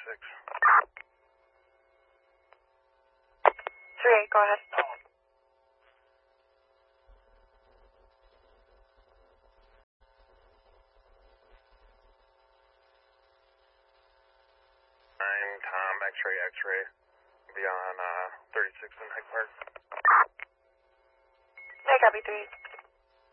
36. 38, go ahead. Tom, X-ray, be on 36 in Hyde Park. Hey, copy 3.